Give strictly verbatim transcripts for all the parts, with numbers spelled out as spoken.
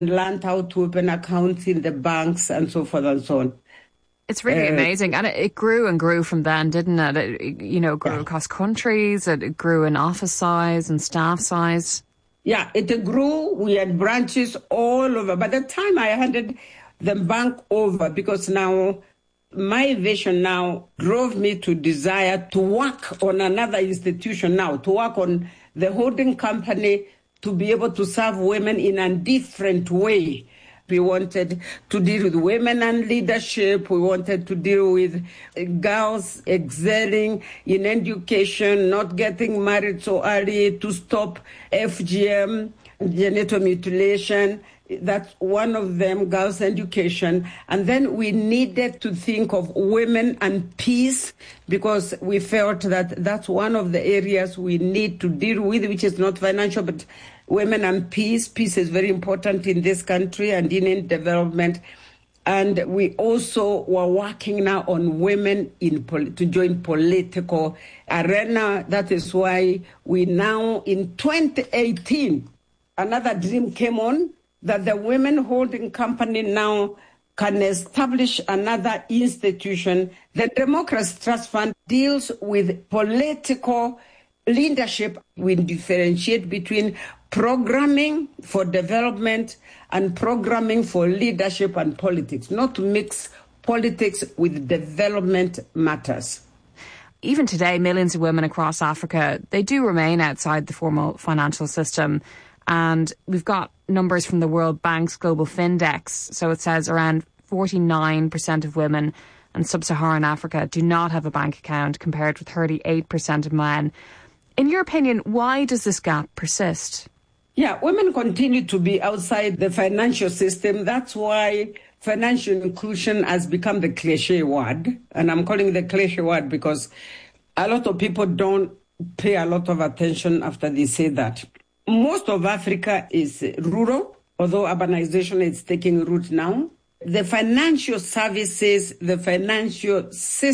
learned how to open accounts in the banks and so forth and so on. It's really uh, amazing. And it, it grew and grew from then, didn't it? It, you know, grew yeah. across countries. It, it grew in office size and staff size. Yeah, it grew. We had branches all over. By the time I handed the bank over, because now my vision now drove me to desire to work on another institution now, to work on the holding company, to be able to serve women in a different way. We wanted to deal with women and leadership. We wanted to deal with girls excelling in education, not getting married so early, to stop F G M, genital mutilation. That's one of them, girls' education. And then we needed to think of women and peace, because we felt that that's one of the areas we need to deal with, which is not financial, but women and peace. Peace is very important in this country and in development. And we also were working now on women in pol- to join political arena. That is why we now, in twenty eighteen, another dream came on, that the women holding company now can establish another institution. The Democracy Trust Fund deals with political leadership. We differentiate between programming for development and programming for leadership and politics, not to mix politics with development matters. Even today, millions of women across Africa, they do remain outside the formal financial system. And we've got numbers from the World Bank's Global Findex. So it says around forty-nine percent of women in sub-Saharan Africa do not have a bank account, compared with thirty-eight percent of men. In your opinion, why does this gap persist? Yeah, women continue to be outside the financial system. That's why financial inclusion has become the cliche word. And I'm calling it the cliche word because a lot of people don't pay a lot of attention after they say that. Most of Africa is rural, although urbanization is taking root now. The financial services, the financial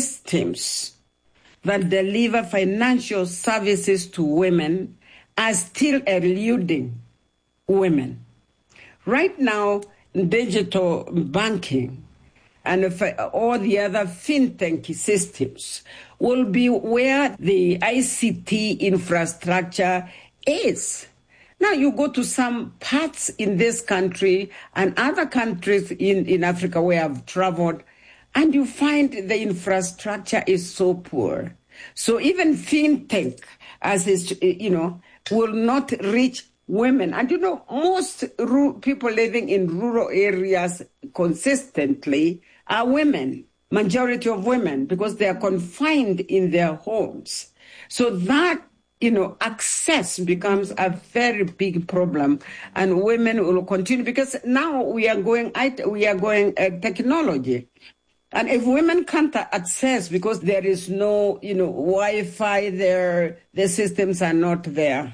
systems that deliver financial services to women are still eluding women. Right now, digital banking and all the other fintech systems will be where the I C T infrastructure is. Now you go to some parts in this country and other countries in, in Africa where I've traveled, and you find the infrastructure is so poor. So even fintech, as is, you know, will not reach women. And you know, most ru- people living in rural areas consistently are women, majority of women, because they are confined in their homes. So that, you know, access becomes a very big problem, and women will continue, because now we are going, we are going uh, technology. And if women can't access because there is no, you know, Wi-Fi there, the systems are not there,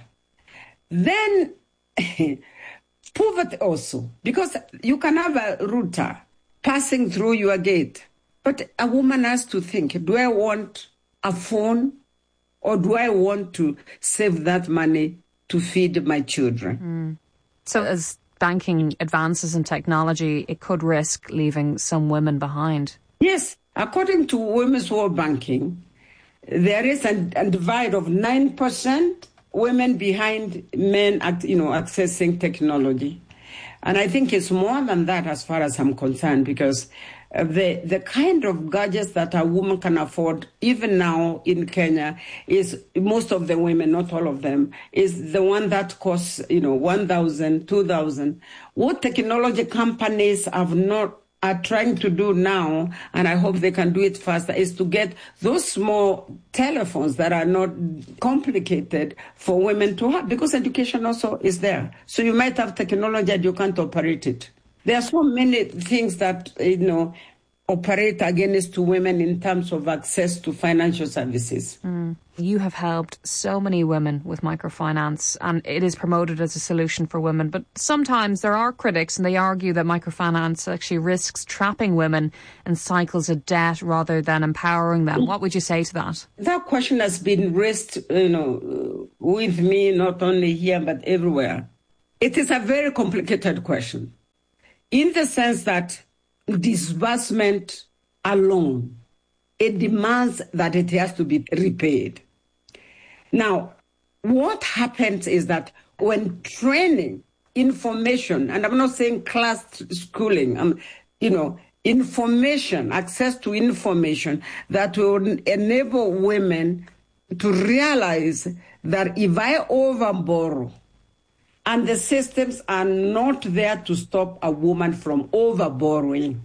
then poverty also, because you can have a router passing through your gate, but a woman has to think, do I want a phone, or do I want to save that money to feed my children? Mm. So as banking advances in technology, it could risk leaving some women behind. Yes. According to Women's World Banking, there is a, a divide of nine percent women behind men, you know, accessing technology. And I think it's more than that as far as I'm concerned, because the the kind of gadgets that a woman can afford, even now in Kenya, is most of the women, not all of them, is the one that costs, you know, one thousand, two thousand. What technology companies have not are trying to do now, and I hope they can do it faster, is to get those small telephones that are not complicated for women to have, because education also is there. So you might have technology and you can't operate it. There are so many things that, you know, operate against to women in terms of access to financial services. Mm. You have helped so many women with microfinance, and it is promoted as a solution for women. But sometimes there are critics, and they argue that microfinance actually risks trapping women in cycles of debt rather than empowering them. What would you say to that? That question has been raised, you know, with me, not only here, but everywhere. It is a very complicated question. in the sense that disbursement alone, it demands that it has to be repaid. Now, what happens is that when training, information, and I'm not saying class schooling, um, you know, information, access to information that will enable women to realize that if I overborrow, and the systems are not there to stop a woman from overborrowing.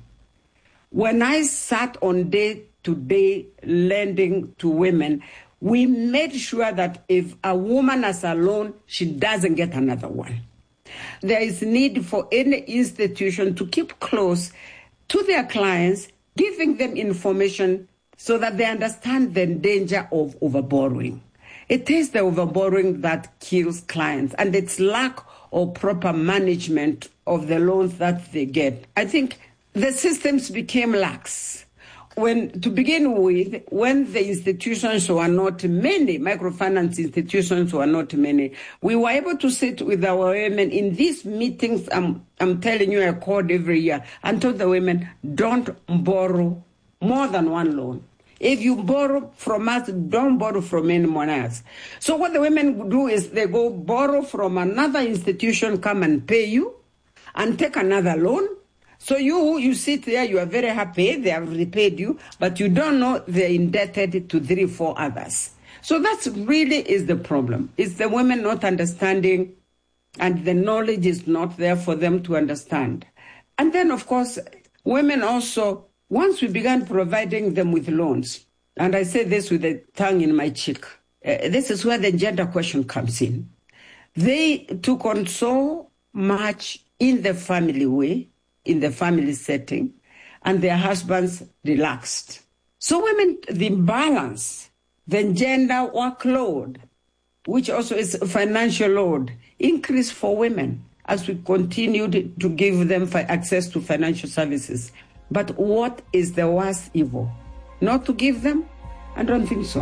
When I sat on day-to-day lending to women, we made sure that if a woman has a loan, she doesn't get another one. There is need for any institution to keep close to their clients, giving them information so that they understand the danger of overborrowing. It is the overborrowing that kills clients, and it's lack of proper management of the loans that they get. I think the systems became lax. When, to begin with, when the institutions were not many, microfinance institutions were not many, we were able to sit with our women in these meetings. I'm, I'm telling you, I called every year and told the women, don't borrow more than one loan. If you borrow from us, don't borrow from anyone else. So what the women do is they go borrow from another institution, come and pay you, and take another loan. So you you sit there, you are very happy, they have repaid you, but you don't know they're indebted to three, four others. So that's really is the problem. It's the women not understanding, and the knowledge is not there for them to understand. And then, of course, women also, once we began providing them with loans, and I say this with the tongue in my cheek, uh, this is where the gender question comes in. They took on so much in the family way, in the family setting, and their husbands relaxed. So women, the balance, the gender workload, which also is a financial load, increased for women as we continued to give them access to financial services. But what is the worst evil? Not to give them? I don't think so.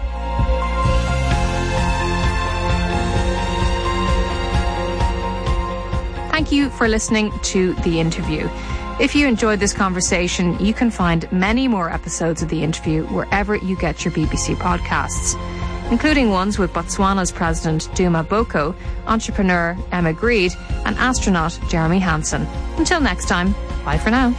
Thank you for listening to the interview. If you enjoyed this conversation, you can find many more episodes of the interview wherever you get your B B C podcasts, including ones with Botswana's President Duma Boko, entrepreneur Emma Greed, and astronaut Jeremy Hansen. Until next time, bye for now.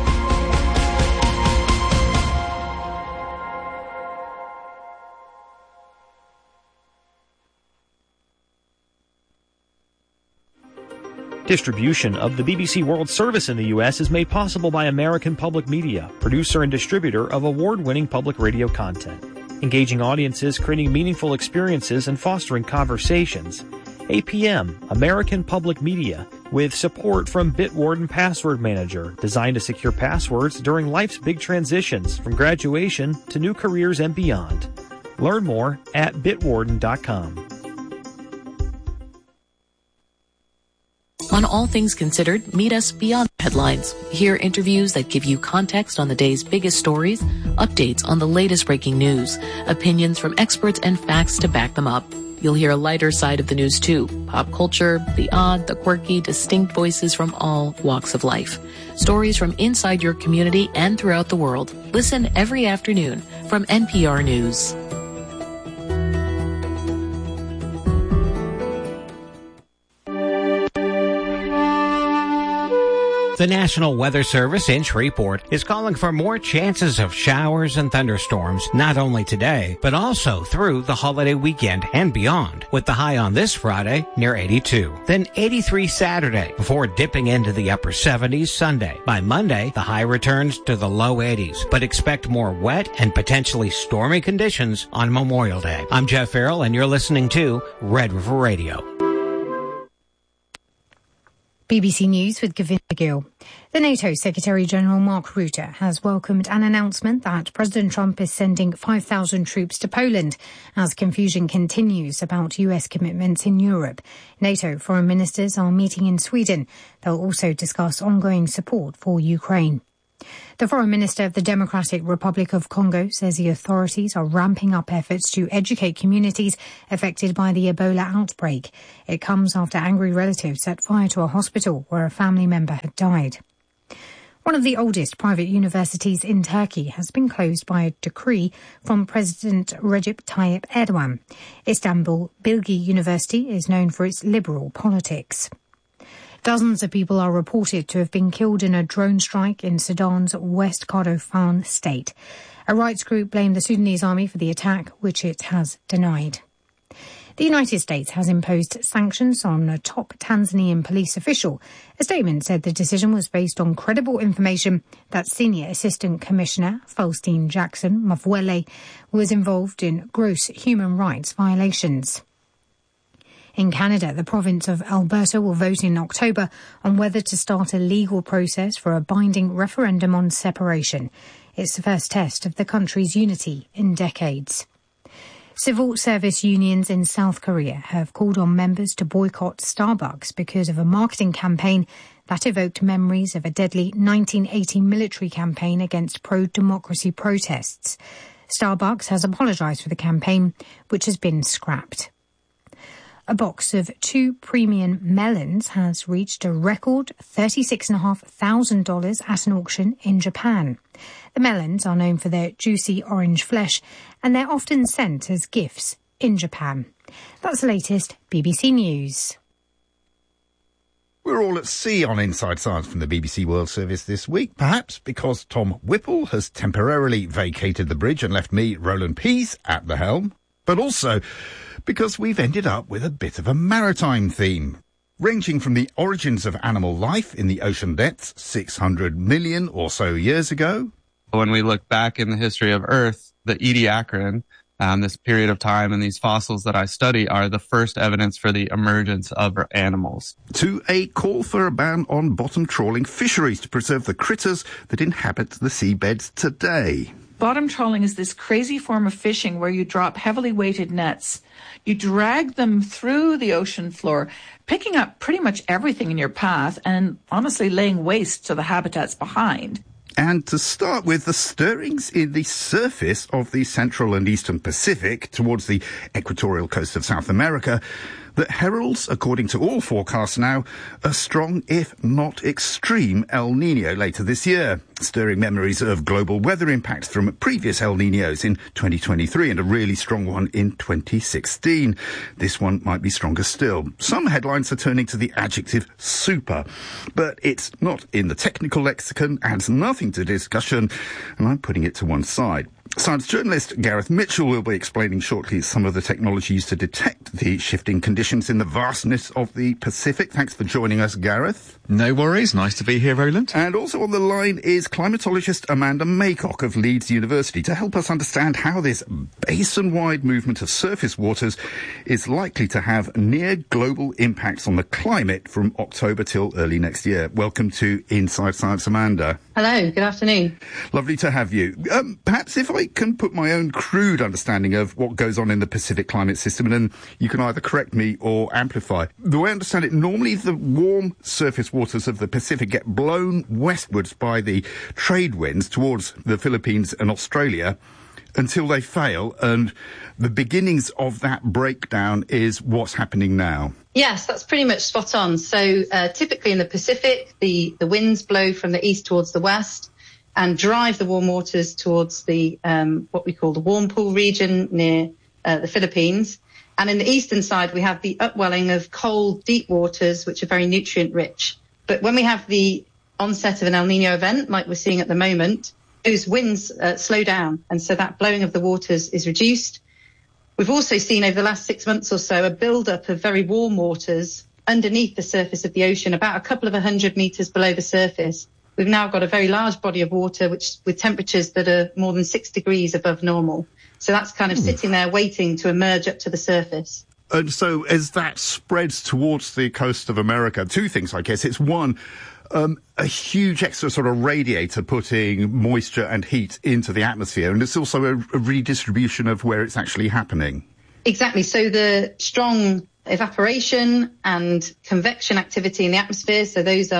Distribution of the B B C World Service in the U S is made possible by American Public Media, producer and distributor of award-winning public radio content. Engaging audiences, creating meaningful experiences, and fostering conversations. A P M, American Public Media, with support from Bitwarden Password Manager, designed to secure passwords during life's big transitions, from graduation to new careers and beyond. Learn more at bitwarden dot com. On All Things Considered, meet us beyond the headlines. Hear interviews that give you context on the day's biggest stories, updates on the latest breaking news, opinions from experts, and facts to back them up. You'll hear a lighter side of the news too. Pop culture, the odd, the quirky, distinct voices from all walks of life. Stories from inside your community and throughout the world. Listen every afternoon from N P R News. The National Weather Service in Shreveport is calling for more chances of showers and thunderstorms, not only today, but also through the holiday weekend and beyond, with the high on this Friday near eighty-two. Then eighty-three Saturday, before dipping into the upper seventies Sunday. By Monday, the high returns to the low eighties, but expect more wet and potentially stormy conditions on Memorial Day. I'm Jeff Farrell, and you're listening to Red River Radio. B B C News with Govinda Gill. The NATO Secretary-General Mark Rutte has welcomed an announcement that President Trump is sending five thousand troops to Poland as confusion continues about U S commitments in Europe. NATO foreign ministers are meeting in Sweden. They'll also discuss ongoing support for Ukraine. The Foreign Minister of the Democratic Republic of Congo says the authorities are ramping up efforts to educate communities affected by the Ebola outbreak. It comes after angry relatives set fire to a hospital where a family member had died. One of the oldest private universities in Turkey has been closed by a decree from President Recep Tayyip Erdogan. Istanbul Bilgi University is known for its liberal politics. Dozens of people are reported to have been killed in a drone strike in Sudan's West Kordofan state. A rights group blamed the Sudanese army for the attack, which it has denied. The United States has imposed sanctions on a top Tanzanian police official. A statement said the decision was based on credible information that Senior Assistant Commissioner Faustine Jackson Mafwele was involved in gross human rights violations. In Canada, the province of Alberta will vote in October on whether to start a legal process for a binding referendum on separation. It's the first test of the country's unity in decades. Civil service unions in South Korea have called on members to boycott Starbucks because of a marketing campaign that evoked memories of a deadly nineteen eighty military campaign against pro-democracy protests. Starbucks has apologised for the campaign, which has been scrapped. A box of two premium melons has reached a record thirty-six thousand five hundred dollars at an auction in Japan. The melons are known for their juicy orange flesh, and they're often sent as gifts in Japan. That's the latest B B C News. We're all at sea on Inside Science from the B B C World Service this week, perhaps because Tom Whipple has temporarily vacated the bridge and left me, Roland Pease, at the helm, but also because we've ended up with a bit of a maritime theme, ranging from the origins of animal life in the ocean depths six hundred million or so years ago. When we look back in the history of Earth, the Ediacaran, um, this period of time and these fossils that I study are the first evidence for the emergence of animals. To a call for a ban on bottom trawling fisheries to preserve the critters that inhabit the seabeds today. Bottom trawling is this crazy form of fishing where you drop heavily weighted nets. You drag them through the ocean floor, picking up pretty much everything in your path and honestly laying waste to the habitats behind. And to start with, the stirrings in the surface of the central and eastern Pacific towards the equatorial coast of South America that heralds, according to all forecasts now, a strong, if not extreme, El Nino later this year, stirring memories of global weather impacts from previous El Ninos in twenty twenty-three and a really strong one in twenty sixteen. This one might be stronger still. Some headlines are turning to the adjective super, but it's not in the technical lexicon, adds nothing to discussion, and I'm putting it to one side. Science journalist Gareth Mitchell will be explaining shortly some of the technology used to detect the shifting conditions in the vastness of the Pacific. Thanks for joining us, Gareth. No worries. Nice to be here, Roland. And also on the line is climatologist Amanda Maycock of Leeds University to help us understand how this basin-wide movement of surface waters is likely to have near global impacts on the climate from October till early next year. Welcome to Inside Science, Amanda. Hello, good afternoon. Lovely to have you. Um, perhaps if I can put my own crude understanding of what goes on in the Pacific climate system, and then you can either correct me or amplify. The way I understand it, normally the warm surface waters of the Pacific get blown westwards by the trade winds towards the Philippines and Australia until they fail, and the beginnings of that breakdown is what's happening now. Yes, that's pretty much spot on. So uh, typically in the Pacific, the, the winds blow from the east towards the west and drive the warm waters towards the um, what we call the warm pool region near uh, the Philippines. And in the eastern side, we have the upwelling of cold, deep waters, which are very nutrient rich. But when we have the onset of an El Nino event, like we're seeing at the moment, those winds uh, slow down. And so that blowing of the waters is reduced. We've also seen over the last six months or so a build-up of very warm waters underneath the surface of the ocean, about a couple of hundred metres below the surface. We've now got a very large body of water which with temperatures that are more than six degrees above normal. So that's kind of mm. sitting there waiting to emerge up to the surface. And so as that spreads towards the coast of America, two things, I guess. It's one, um, a huge extra sort of radiator putting moisture and heat into the atmosphere. And it's also a, a redistribution of where it's actually happening. Exactly. So the strong evaporation and convection activity in the atmosphere, so those are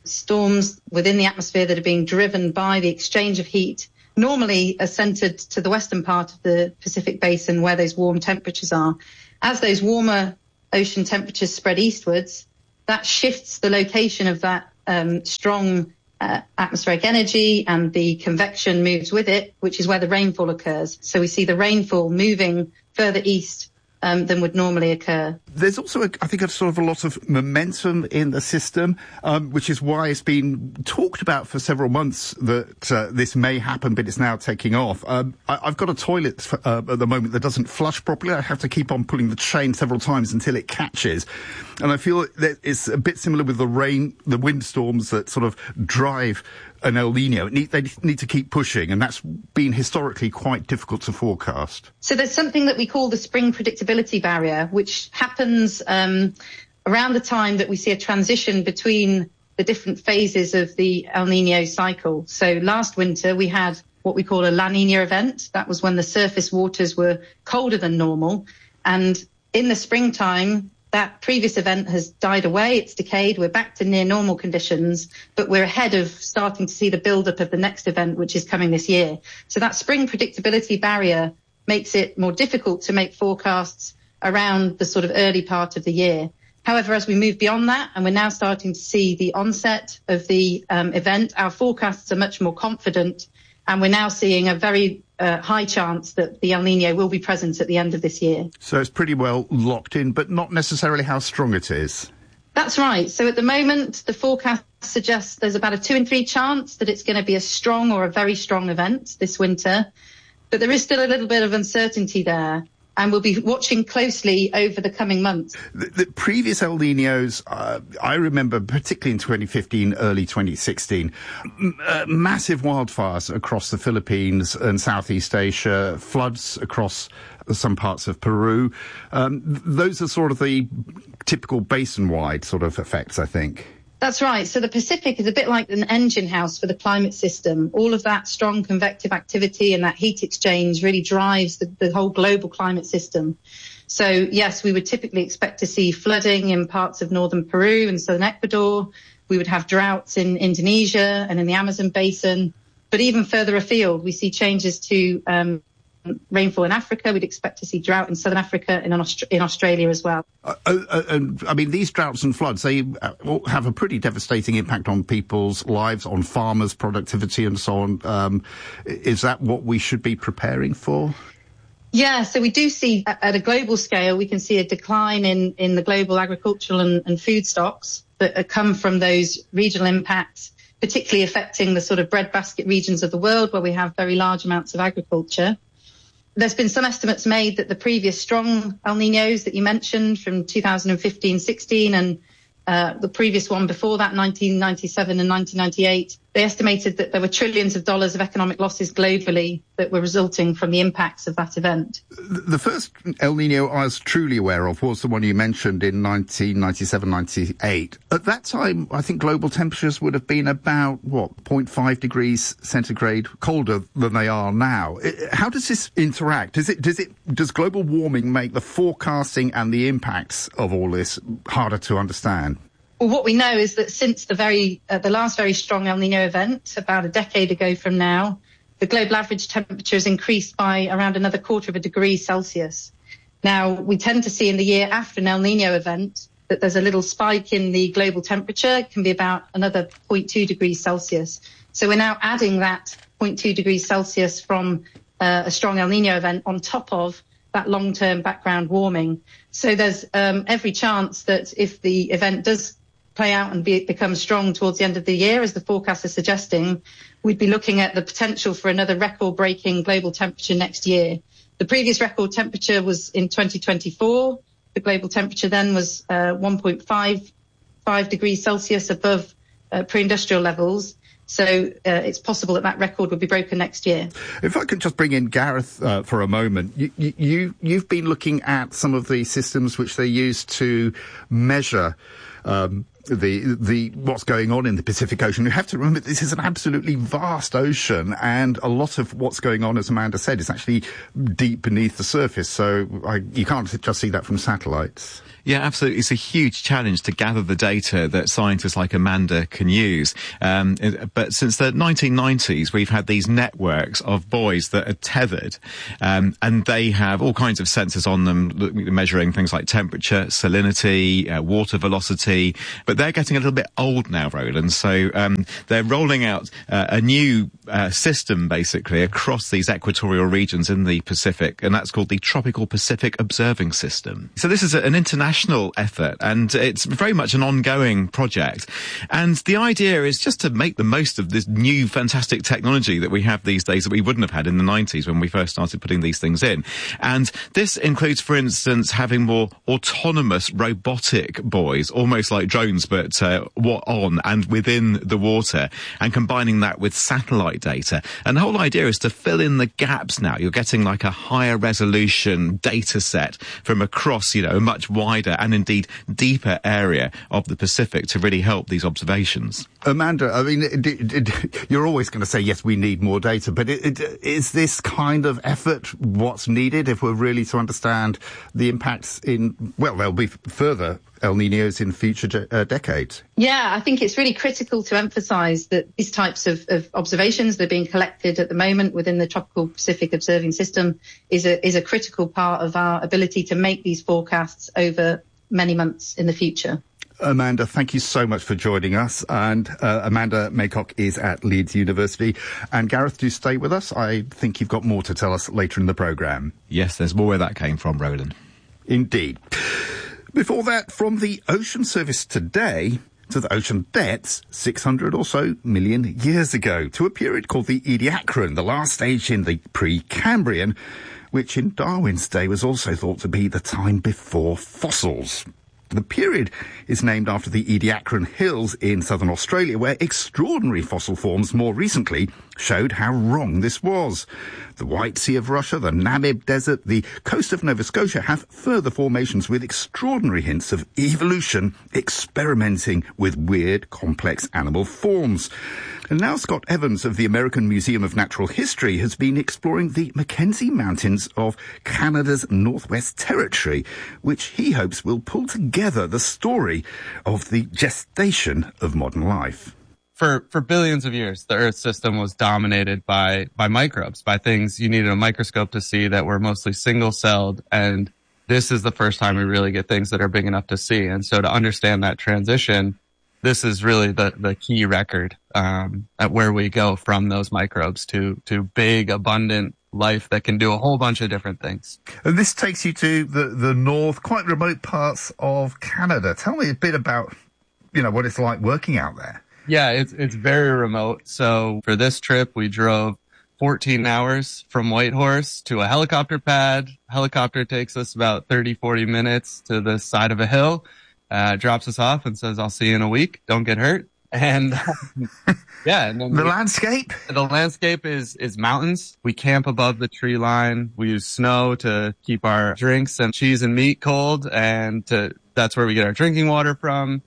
storms within the atmosphere that are being driven by the exchange of heat normally are centred to the western part of the Pacific Basin where those warm temperatures are. As those warmer ocean temperatures spread eastwards, that shifts the location of that um, strong uh, atmospheric energy, and the convection moves with it, which is where the rainfall occurs. So we see the rainfall moving further east Um, than would normally occur. There's also, a, I think, a sort of a lot of momentum in the system, um, which is why it's been talked about for several months that uh, this may happen, but it's now taking off. Um, I, I've got a toilet uh, at the moment that doesn't flush properly. I have to keep on pulling the chain several times until it catches. And I feel that it's a bit similar with the rain, the windstorms that sort of drive an El Nino. It need, they need to keep pushing, and that's been historically quite difficult to forecast. So there's something that we call the spring predictability barrier, which happens um, around the time that we see a transition between the different phases of the El Nino cycle. So last winter we had what we call a La Nina event. That was when the surface waters were colder than normal. And in the springtime, that previous event has died away, it's decayed, we're back to near normal conditions, but we're ahead of starting to see the build-up of the next event, which is coming this year. So that spring predictability barrier makes it more difficult to make forecasts around the sort of early part of the year. However, as we move beyond that, and we're now starting to see the onset of the um, event, our forecasts are much more confident, and we're now seeing a very uh, high chance that the El Nino will be present at the end of this year. So it's pretty well locked in, but not necessarily how strong it is. That's right. So at the moment, the forecast suggests there's about a two in three chance that it's going to be a strong or a very strong event this winter. But there is still a little bit of uncertainty there, and we'll be watching closely over the coming months. The, the previous El Ninos, uh, I remember, particularly in twenty fifteen, early twenty sixteen, m- uh, massive wildfires across the Philippines and Southeast Asia, floods across some parts of Peru. Um, those are sort of the typical basin-wide sort of effects, I think. That's right. So the Pacific is a bit like an engine house for the climate system. All of that strong convective activity and that heat exchange really drives the, the whole global climate system. So, yes, we would typically expect to see flooding in parts of northern Peru and southern Ecuador. We would have droughts in Indonesia and in the Amazon basin. But even further afield, we see changes to um, rainfall in Africa. We'd expect to see drought in southern Africa and in, Aust- in Australia as well. Uh, uh, and I mean, these droughts and floods, they uh, have a pretty devastating impact on people's lives, on farmers' productivity and so on. Um, is that what we should be preparing for? Yeah, so we do see at a global scale, we can see a decline in, in the global agricultural and, and food stocks that come from those regional impacts, particularly affecting the sort of breadbasket regions of the world where we have very large amounts of agriculture. There's been some estimates made that the previous strong El Ninos that you mentioned from two thousand fifteen sixteen and uh, the previous one before that, nineteen ninety-seven and nineteen ninety-eight, they estimated that there were trillions of dollars of economic losses globally that were resulting from the impacts of that event. The first El Nino I was truly aware of was the one you mentioned in nineteen ninety-seven ninety-eight. At that time, I think global temperatures would have been about, what, zero point five degrees centigrade colder than they are now. How does this interact? Does it, does it, does global warming make the forecasting and the impacts of all this harder to understand? Well, what we know is that since the very uh, the last very strong El Nino event, about a decade ago from now, the global average temperature has increased by around another quarter of a degree Celsius. Now, we tend to see in the year after an El Nino event that there's a little spike in the global temperature. It can be about another zero point two degrees Celsius. So we're now adding that zero point two degrees Celsius from uh, a strong El Nino event on top of that long-term background warming. So there's um, every chance that if the event does play out and be, become strong towards the end of the year, as the forecast is suggesting, we'd be looking at the potential for another record-breaking global temperature next year. The previous record temperature was in twenty twenty-four. The global temperature then was uh, one point five five degrees Celsius above uh, pre-industrial levels. So uh, it's possible that that record will be broken next year. If I could just bring in Gareth uh, for a moment. You, you, you've been looking at some of the systems which they use to measure um, the the what's going on in the Pacific Ocean. You have to remember this is an absolutely vast ocean, and a lot of what's going on, as Amanda said, is actually deep beneath the surface. So I, you can't just see that from satellites. Yeah, absolutely. It's a huge challenge to gather the data that scientists like Amanda can use. Um, but since the nineteen nineties, we've had these networks of buoys that are tethered, um, and they have all kinds of sensors on them measuring things like temperature, salinity, uh, water velocity. But they're getting a little bit old now, Roland. So um, they're rolling out uh, a new uh, system, basically, across these equatorial regions in the Pacific, and that's called the Tropical Pacific Observing System. So this is an international effort, and it's very much an ongoing project. And the idea is just to make the most of this new fantastic technology that we have these days that we wouldn't have had in the nineties when we first started putting these things in. And this includes, for instance, having more autonomous robotic buoys, almost like drones, but uh, what on and within the water, and combining that with satellite data. And the whole idea is to fill in the gaps now. You're getting like a higher resolution data set from across, you know, a much wider and indeed deeper area of the Pacific to really help these observations. Amanda, I mean, it, it, it, you're always going to say, yes, we need more data, but it, it, is this kind of effort what's needed if we're really to understand the impacts in, well, there'll be further El Niños in future uh, decades? Yeah, I think it's really critical to emphasise that these types of, of observations that are being collected at the moment within the Tropical Pacific Observing System is a, is a critical part of our ability to make these forecasts over many months in the future. Amanda, thank you so much for joining us. And uh, Amanda Maycock is at Leeds University. And Gareth, do stay with us. I think you've got more to tell us later in the programme. Yes, there's more where that came from, Roland. Indeed. Before that, from the Ocean Service today to the ocean depths six hundred or so million years ago, to a period called the Ediacaran, the last stage in the Precambrian, which in Darwin's day was also thought to be the time before fossils. The period is named after the Ediacaran Hills in southern Australia, where extraordinary fossil forms more recently showed how wrong this was. The White Sea of Russia, the Namib Desert, the coast of Nova Scotia have further formations with extraordinary hints of evolution experimenting with weird, complex animal forms. And now Scott Evans of the American Museum of Natural History has been exploring the Mackenzie Mountains of Canada's Northwest Territory, which he hopes will pull together the story of the gestation of modern life. For for billions of years, the Earth system was dominated by by microbes, by things you needed a microscope to see that were mostly single-celled, and this is the first time we really get things that are big enough to see. And so to understand that transition, this is really the, the key record um, at where we go from those microbes to, to big, abundant life that can do a whole bunch of different things. And this takes you to the, the north, quite remote parts of Canada. Tell me a bit about, you know, what it's like working out there. Yeah, it's it's very remote. So for this trip, we drove fourteen hours from Whitehorse to a helicopter pad. Helicopter takes us about thirty, forty minutes to the side of a hill. Uh, drops us off and says, I'll see you in a week. Don't get hurt. And yeah. And then the we, landscape? The landscape is, is mountains. We camp above the tree line. We use snow to keep our drinks and cheese and meat cold. And to, that's where we get our drinking water from.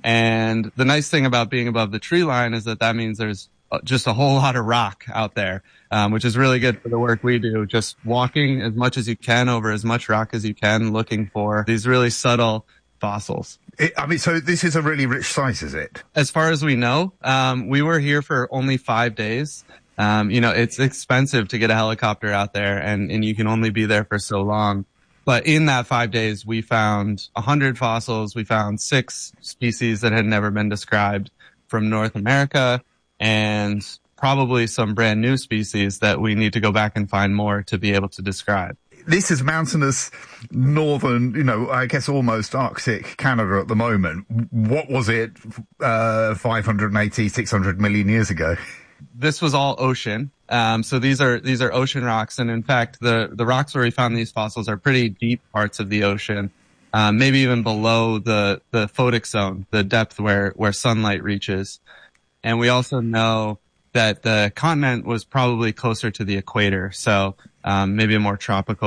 And the nice thing about being above the tree line is that that means there's just a whole lot of rock out there, um, which is really good for the work we do. Just walking as much as you can over as much rock as you can, looking for these really subtle fossils. It, I mean, so this is a really rich site, is it? As far as we know, um, we were here for only five days. Um, you know, it's expensive to get a helicopter out there, and, and you can only be there for so long. But in that five days, we found a hundred fossils. We found six species that had never been described from North America, and probably some brand new species that we need to go back and find more to be able to describe. This is mountainous northern, you know, I guess almost Arctic Canada at the moment. What was it uh, five hundred eighty, six hundred million years ago? This was all ocean. Um, so these are these are ocean rocks. And in fact, the, the rocks where we found these fossils are pretty deep parts of the ocean, um, maybe even below the, the photic zone, the depth where, where sunlight reaches. And we also know that the continent was probably closer to the equator, so um, maybe a more tropical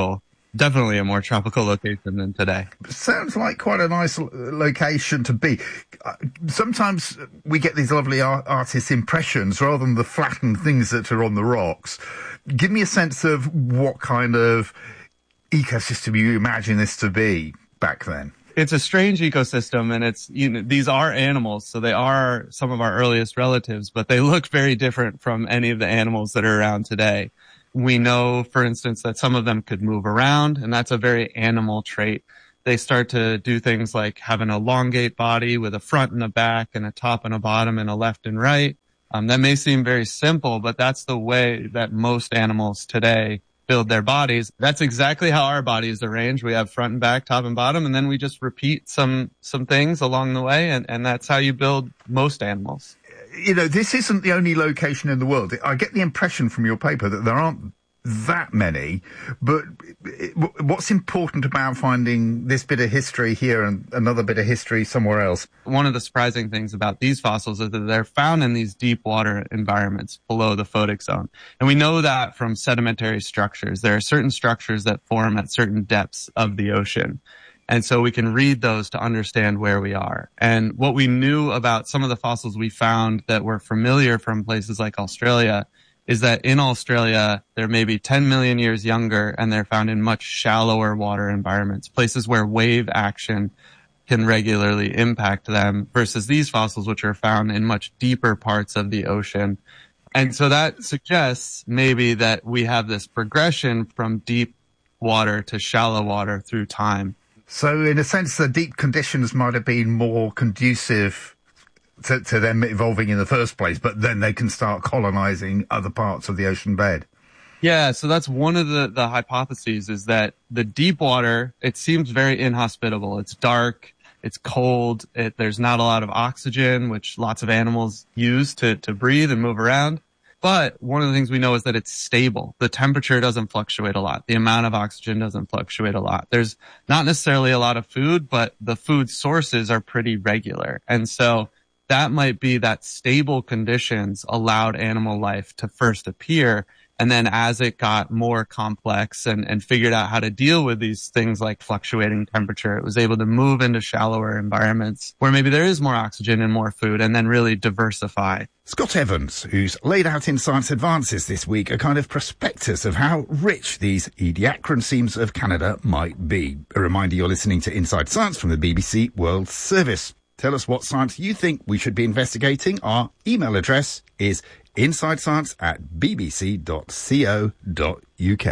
definitely a more tropical location than today. Sounds like quite a nice location to be. Sometimes we get these lovely art- artist impressions rather than the flattened things that are on the rocks. Give me a sense of what kind of ecosystem you imagine this to be back then. It's a strange ecosystem, and it's, you know, these are animals, so they are some of our earliest relatives, but they look very different from any of the animals that are around today. We know, for instance, that some of them could move around, and that's a very animal trait. They start to do things like have an elongate body with a front and a back and a top and a bottom and a left and right. Um, that may seem very simple, but that's the way that most animals today build their bodies. That's exactly how our body is arranged. We have front and back, top and bottom, and then we just repeat some some things along the way, and, and that's how you build most animals. You know, this isn't the only location in the world. I get the impression from your paper that there aren't that many, but what's important about finding this bit of history here and another bit of history somewhere else? One of the surprising things about these fossils is that they're found in these deep water environments below the photic zone. And we know that from sedimentary structures. There are certain structures that form at certain depths of the ocean. And so we can read those to understand where we are. And what we knew about some of the fossils we found that were familiar from places like Australia is that in Australia, they're maybe ten million years younger, and they're found in much shallower water environments, places where wave action can regularly impact them, versus these fossils, which are found in much deeper parts of the ocean. And so that suggests maybe that we have this progression from deep water to shallow water through time. So in a sense, the deep conditions might have been more conducive To, to them evolving in the first place, but then they can start colonizing other parts of the ocean bed. Yeah, so that's one of the, the hypotheses, is that the deep water, it seems very inhospitable. It's dark, it's cold, it, there's not a lot of oxygen, which lots of animals use to, to breathe and move around. But one of the things we know is that it's stable. The temperature doesn't fluctuate a lot. The amount of oxygen doesn't fluctuate a lot. There's not necessarily a lot of food, but the food sources are pretty regular. And so that might be that stable conditions allowed animal life to first appear. And then as it got more complex and, and figured out how to deal with these things like fluctuating temperature, it was able to move into shallower environments where maybe there is more oxygen and more food, and then really diversify. Scott Evans, who's laid out in Science Advances this week a kind of prospectus of how rich these Ediacaran seams of Canada might be. A reminder, you're listening to Inside Science from the B B C World Service. Tell us what science you think we should be investigating. Our email address is insidescience at bbc dot co dot uk.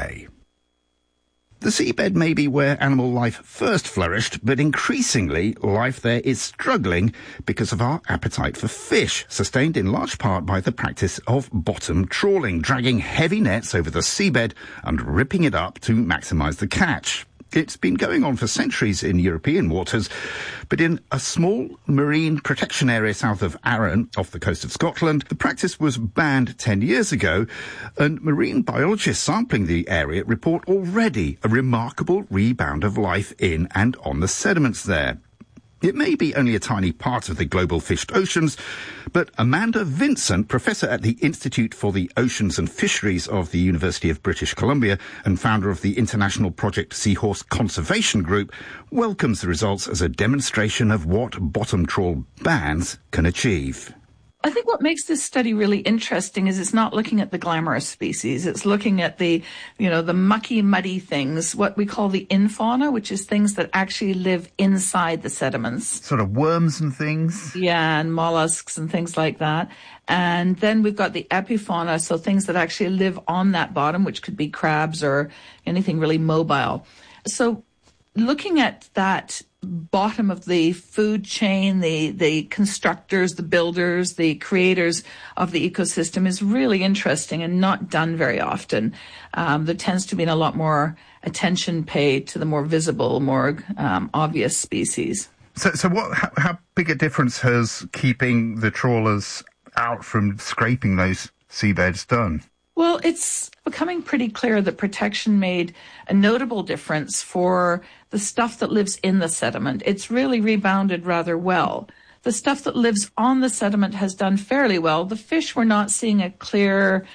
The seabed may be where animal life first flourished, but increasingly life there is struggling because of our appetite for fish, sustained in large part by the practice of bottom trawling, dragging heavy nets over the seabed and ripping it up to maximise the catch. It's been going on for centuries in European waters, but in a small marine protection area south of Arran, off the coast of Scotland, the practice was banned ten years ago, and marine biologists sampling the area report already a remarkable rebound of life in and on the sediments there. It may be only a tiny part of the global fished oceans, but Amanda Vincent, professor at the Institute for the Oceans and Fisheries of the University of British Columbia and founder of the international project Seahorse Conservation Group, welcomes the results as a demonstration of what bottom trawl bans can achieve. I think what makes this study really interesting is it's not looking at the glamorous species. It's looking at the, you know, the mucky, muddy things, what we call the infauna, which is things that actually live inside the sediments. Sort of worms and things. Yeah, and mollusks and things like that. And then we've got the epifauna, so things that actually live on that bottom, which could be crabs or anything really mobile. So looking at that bottom of the food chain, the, the constructors, the builders, the creators of the ecosystem is really interesting and not done very often. Um, there tends to be a lot more attention paid to the more visible, more um, obvious species. So, so what? How, how big a difference has keeping the trawlers out from scraping those seabeds done? Well, it's becoming pretty clear that protection made a notable difference for the stuff that lives in the sediment. It's really rebounded rather well. The stuff that lives on the sediment has done fairly well. The fish, we're not seeing a clear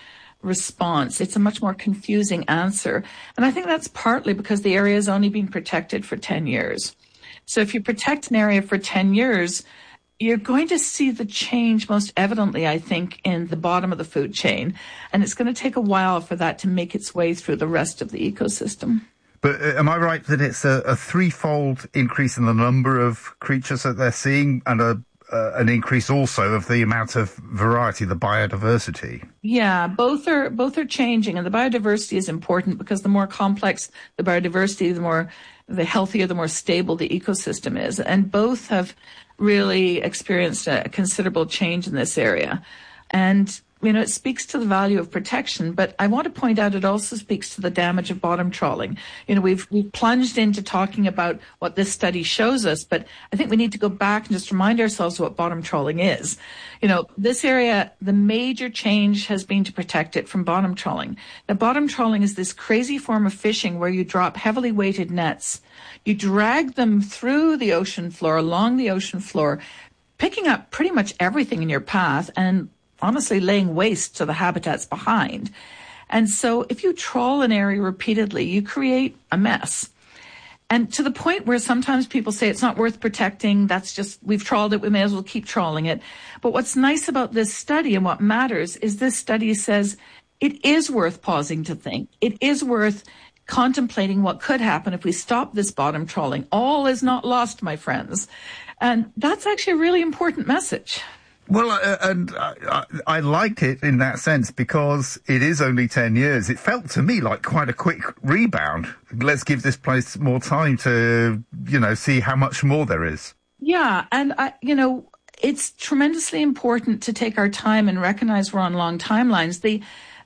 response. It's a much more confusing answer. And I think that's partly because the area has only been protected for ten years. So if you protect an area for ten years, you're going to see the change most evidently, I think, in the bottom of the food chain. And it's going to take a while for that to make its way through the rest of the ecosystem. But uh, am I right that it's a, a threefold increase in the number of creatures that they're seeing and a, uh, an increase also of the amount of variety, the biodiversity? Yeah, both are both are changing. And the biodiversity is important because the more complex the biodiversity, the more the healthier, the more stable the ecosystem is. And both have really experienced a considerable change in this area. And, you know, it speaks to the value of protection, but I want to point out it also speaks to the damage of bottom trawling. You know, we've, we've plunged into talking about what this study shows us, but I think we need to go back and just remind ourselves what bottom trawling is. You know, this area, the major change has been to protect it from bottom trawling. Now, bottom trawling is this crazy form of fishing where you drop heavily weighted nets. You drag them through the ocean floor, along the ocean floor, picking up pretty much everything in your path and honestly laying waste to the habitats behind. And so if you trawl an area repeatedly, you create a mess. And to the point where sometimes people say it's not worth protecting, that's just, we've trawled it, we may as well keep trawling it. But what's nice about this study and what matters is this study says it is worth pausing to think. It is worth contemplating what could happen if we stop this bottom trawling. All is not lost, my friends. And that's actually a really important message. Well, uh, and I, I liked it in that sense because it is only ten years. It felt to me like quite a quick rebound. Let's give this place more time to, you know, see how much more there is. Yeah, and, I, you know, it's tremendously important to take our time and recognize we're on long timelines. The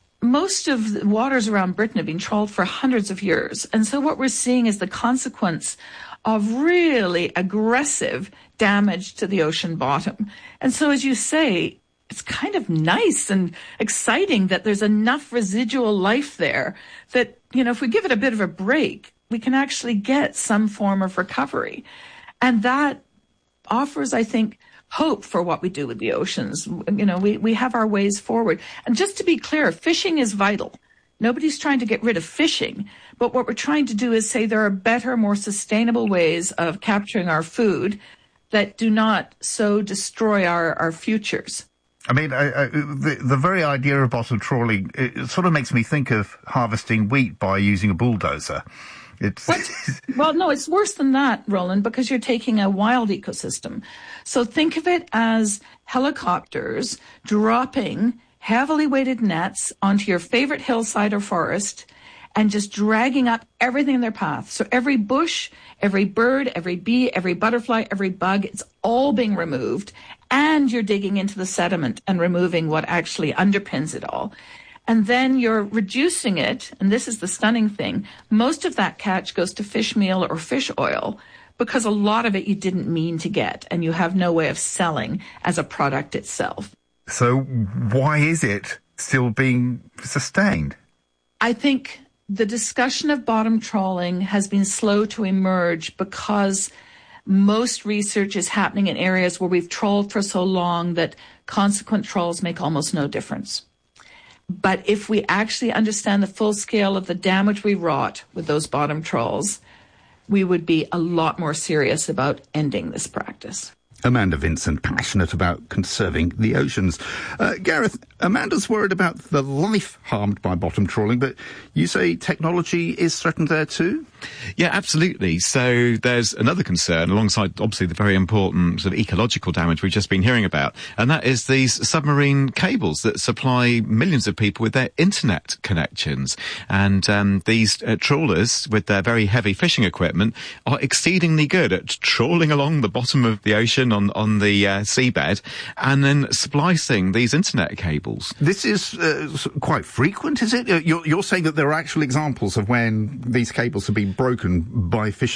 Most of the waters around Britain have been trawled for hundreds of years. And so what we're seeing is the consequence of really aggressive damage to the ocean bottom. And so, as you say, it's kind of nice and exciting that there's enough residual life there that, you know, if we give it a bit of a break, we can actually get some form of recovery. And that offers, I think, hope for what we do with the oceans. You know, we, we have our ways forward. And just to be clear, fishing is vital. Nobody's trying to get rid of fishing, but what we're trying to do is say there are better, more sustainable ways of capturing our food that do not so destroy our, our futures. I mean, I, I, the, the very idea of bottom trawling, it sort of makes me think of harvesting wheat by using a bulldozer. It's well, no, it's worse than that, Roland, because you're taking a wild ecosystem. So think of it as helicopters dropping heavily weighted nets onto your favorite hillside or forest and just dragging up everything in their path. So every bush, every bird, every bee, every butterfly, every bug, it's all being removed. And you're digging into the sediment and removing what actually underpins it all. And then you're reducing it, and this is the stunning thing, most of that catch goes to fish meal or fish oil because a lot of it you didn't mean to get and you have no way of selling as a product itself. So why is it still being sustained? I think the discussion of bottom trawling has been slow to emerge because most research is happening in areas where we've trawled for so long that consequent trawls make almost no difference. But if we actually understand the full scale of the damage we wrought with those bottom trawls, we would be a lot more serious about ending this practice. Amanda Vincent, passionate about conserving the oceans. Uh, Gareth, Amanda's worried about the life harmed by bottom trawling, but you say technology is threatened there too? Yeah, absolutely. So there's another concern alongside obviously the very important sort of ecological damage we've just been hearing about, and that is these submarine cables that supply millions of people with their internet connections. And um, these uh, trawlers with their very heavy fishing equipment are exceedingly good at trawling along the bottom of the ocean on, on the uh, seabed and then splicing these internet cables. This is uh, quite frequent, is it? You're, you're saying that there are actual examples of when these cables have been broken by fishing?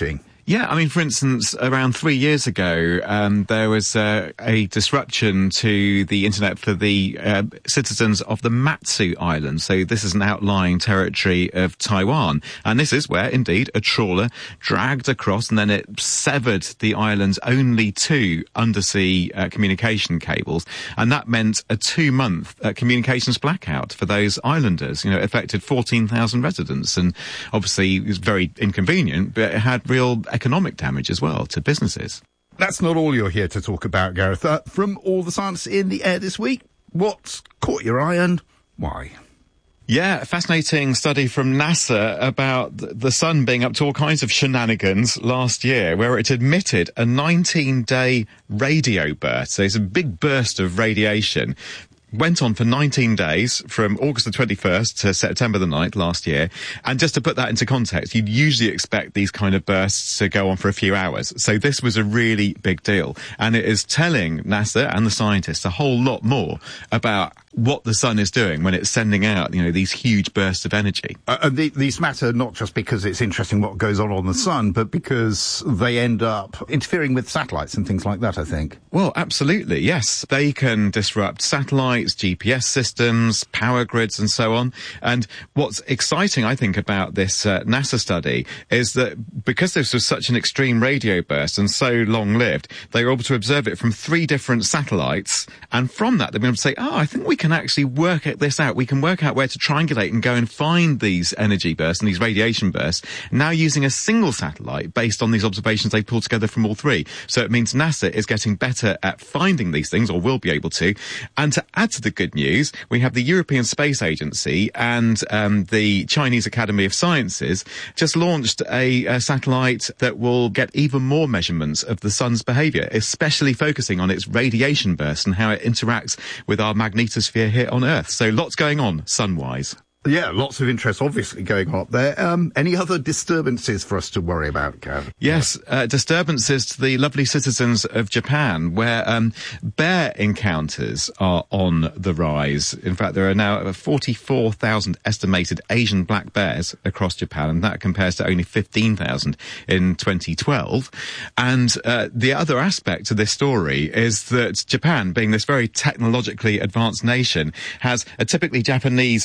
Yeah, I mean, for instance, around three years ago, um, there was uh, a disruption to the internet for the uh, citizens of the Matsu Islands. So this is an outlying territory of Taiwan. And this is where, indeed, a trawler dragged across and then it severed the island's only two undersea uh, communication cables. And that meant a two-month uh, communications blackout for those islanders. You know, it affected fourteen thousand residents. And obviously, it was very inconvenient, but it had real economic damage as well to businesses. That's not all you're here to talk about, Gareth. Uh, from all the science in the air this week, what's caught your eye and why? Yeah, a fascinating study from NASA about the sun being up to all kinds of shenanigans last year, where it admitted a nineteen-day radio burst. So it's a big burst of radiation. Went on for nineteen days, from August the twenty-first to September the ninth last year. And just to put that into context, you'd usually expect these kind of bursts to go on for a few hours. So this was a really big deal. And it is telling NASA and the scientists a whole lot more about what the sun is doing when it's sending out, you know, these huge bursts of energy. Uh, and the, these matter not just because it's interesting what goes on on the sun, but because they end up interfering with satellites and things like that, I think. Well, absolutely, yes. They can disrupt satellites, G P S systems, power grids, and so on. And what's exciting, I think, about this uh, NASA study is that because this was such an extreme radio burst and so long-lived, they were able to observe it from three different satellites. And from that, they've been able to say, oh, I think we can actually work this out. We can work out where to triangulate and go and find these energy bursts and these radiation bursts, now using a single satellite based on these observations they've pulled together from all three. So it means NASA is getting better at finding these things, or will be able to. And to add to the good news, we have the European Space Agency and um, the Chinese Academy of Sciences just launched a, a satellite that will get even more measurements of the sun's behaviour, especially focusing on its radiation bursts and how it interacts with our magnetosphere here on Earth. So lots going on sun-wise. Yeah, lots of interest obviously going on up there. Um, any other disturbances for us to worry about, Gav? Yes, uh, disturbances to the lovely citizens of Japan, where um, bear encounters are on the rise. In fact, there are now forty-four thousand estimated Asian black bears across Japan, and that compares to only fifteen thousand in twenty twelve. And uh, the other aspect to this story is that Japan, being this very technologically advanced nation, has a typically Japanese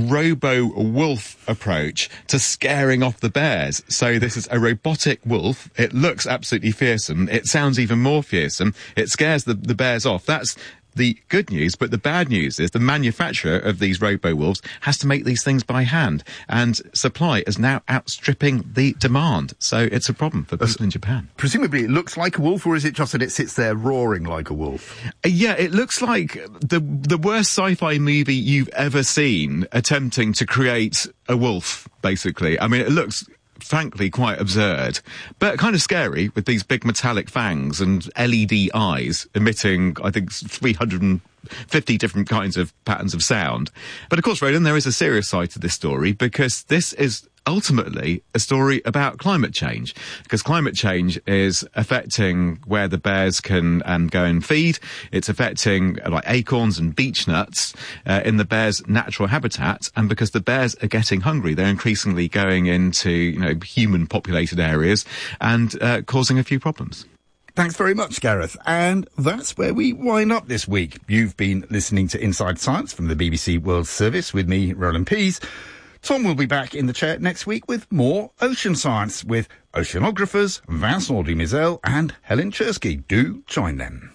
robo-wolf approach to scaring off the bears. So this is a robotic wolf. It looks absolutely fearsome. It sounds even more fearsome. It scares the, the bears off. That's the good news, but the bad news is the manufacturer of these robo-wolves has to make these things by hand, and supply is now outstripping the demand. So it's a problem for people uh, in Japan. Presumably it looks like a wolf, or is it just that it sits there roaring like a wolf? Uh, yeah, it looks like the the worst sci-fi movie you've ever seen attempting to create a wolf, basically. I mean, it looks frankly quite absurd, but kind of scary, with these big metallic fangs and L E D eyes emitting, I think, three hundred fifty different kinds of patterns of sound. But of course, Roland, there is a serious side to this story, because this is ultimately a story about climate change, because climate change is affecting where the bears can um, go and feed. It's affecting uh, like acorns and beech nuts uh, in the bears' natural habitat, and because the bears are getting hungry, they're increasingly going into, you know, human populated areas and uh, causing a few problems. Thanks very much, Gareth. And that's where we wind up this week. You've been listening to Inside Science from the B B C World Service with me, Roland Pease. Tom will be back in the chair next week with more ocean science with oceanographers Vincent Dumizelle and Helen Chersky. Do join them.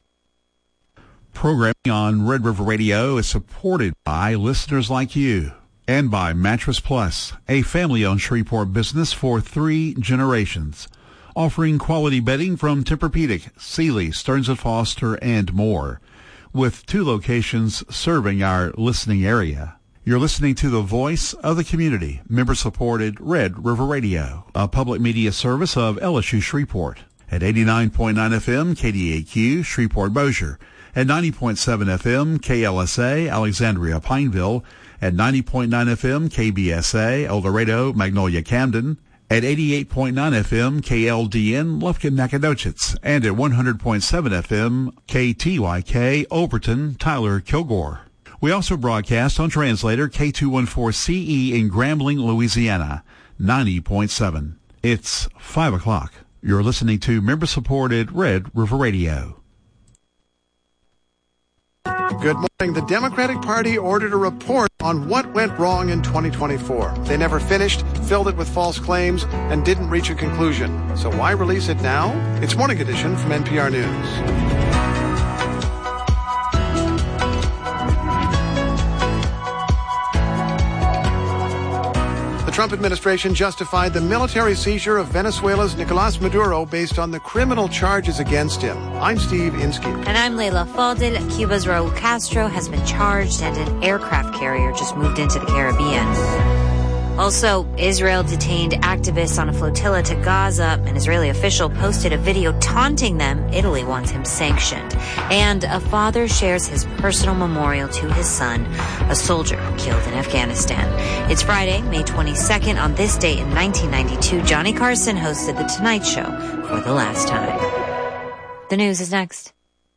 Programming on Red River Radio is supported by listeners like you and by Mattress Plus, a family-owned Shreveport business for three generations, offering quality bedding from Tempur-Pedic, Sealy, Stearns and Foster, and more, with two locations serving our listening area. You're listening to the voice of the community, member-supported Red River Radio, a public media service of L S U Shreveport, at eighty-nine point nine F M K D A Q Shreveport-Bossier, at ninety point seven F M K L S A Alexandria-Pineville, at ninety point nine F M K B S A El Dorado Magnolia-Camden, at eighty-eight point nine F M K L D N Lufkin-Nacogdoches, and at one hundred point seven F M K T Y K Overton Tyler Kilgore. We also broadcast on translator K two one four C E in Grambling, Louisiana, ninety point seven. It's five o'clock. You're listening to member-supported Red River Radio. Good morning. The Democratic Party ordered a report on what went wrong in twenty twenty-four. They never finished, filled it with false claims, and didn't reach a conclusion. So why release it now? It's Morning Edition from N P R News. The Trump administration justified the military seizure of Venezuela's Nicolás Maduro based on the criminal charges against him. I'm Steve Inskeep. And I'm Leila Fadel. Cuba's Raul Castro has been charged, and an aircraft carrier just moved into the Caribbean. Also, Israel detained activists on a flotilla to Gaza. An Israeli official posted a video taunting them. Italy wants him sanctioned. And a father shares his personal memorial to his son, a soldier killed in Afghanistan. It's Friday, May twenty-second. On this day in nineteen ninety-two, Johnny Carson hosted The Tonight Show for the last time. The news is next.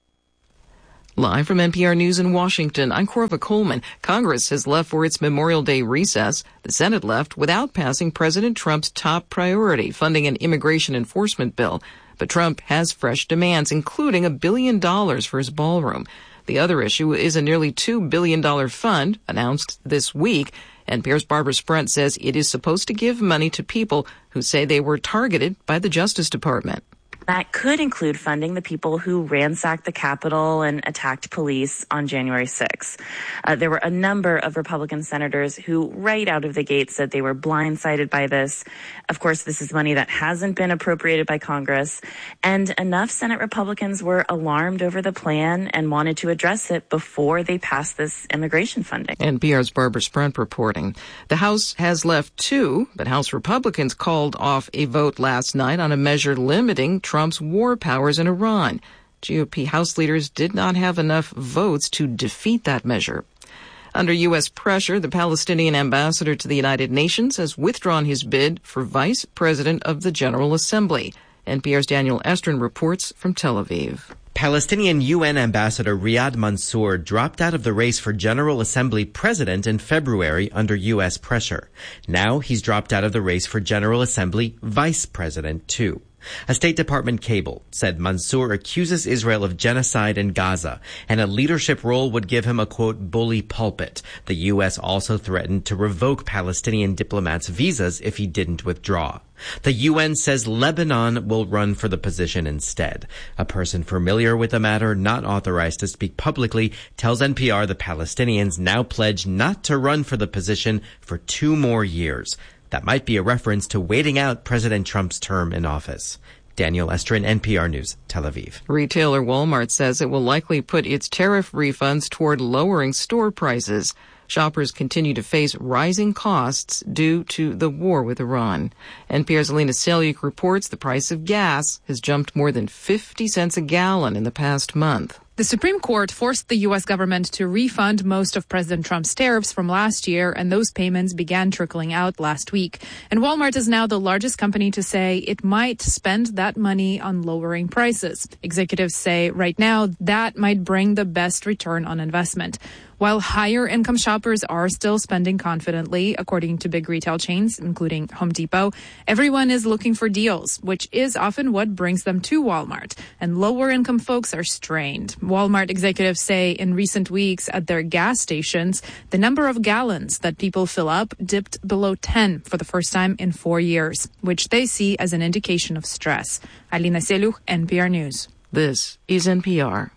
Live from N P R News in Washington, I'm Corva Coleman. Congress has left for its Memorial Day recess. The Senate left without passing President Trump's top priority, funding an immigration enforcement bill. But Trump has fresh demands, including a billion dollars for his ballroom. The other issue is a nearly two billion dollars fund announced this week. N P R's Barbara Sprent says it is supposed to give money to people who say they were targeted by the Justice Department. That could include funding the people who ransacked the Capitol and attacked police on January sixth. Uh, there were a number of Republican senators who right out of the gate said they were blindsided by this. Of course, this is money that hasn't been appropriated by Congress, and enough Senate Republicans were alarmed over the plan and wanted to address it before they passed this immigration funding. N P R's Barbara Sprent reporting. The House has left two, but House Republicans called off a vote last night on a measure limiting Trump Trump's war powers in Iran. G O P House leaders did not have enough votes to defeat that measure. Under U S pressure, the Palestinian ambassador to the United Nations has withdrawn his bid for vice president of the General Assembly. N P R's Daniel Estrin reports from Tel Aviv. Palestinian U N Ambassador Riyad Mansour dropped out of the race for General Assembly president in February under U S pressure. Now he's dropped out of the race for General Assembly vice president too. A State Department cable said Mansour accuses Israel of genocide in Gaza, and a leadership role would give him a, quote, bully pulpit. The U S also threatened to revoke Palestinian diplomats' visas if he didn't withdraw. The U N says Lebanon will run for the position instead. A person familiar with the matter, not authorized to speak publicly, tells N P R the Palestinians now pledge not to run for the position for two more years. That might be a reference to waiting out President Trump's term in office. Daniel Estrin, N P R News, Tel Aviv. Retailer Walmart says it will likely put its tariff refunds toward lowering store prices. Shoppers continue to face rising costs due to the war with Iran. N P R's Alina Selyuk reports the price of gas has jumped more than fifty cents a gallon in the past month. The Supreme Court forced the U S government to refund most of President Trump's tariffs from last year, and those payments began trickling out last week. And Walmart is now the largest company to say it might spend that money on lowering prices. Executives say right now that might bring the best return on investment. While higher income shoppers are still spending confidently, according to big retail chains, including Home Depot, everyone is looking for deals, which is often what brings them to Walmart. And lower income folks are strained. Walmart executives say in recent weeks at their gas stations, the number of gallons that people fill up dipped below ten for the first time in four years, which they see as an indication of stress. Alina Selyuk, N P R News. This is N P R.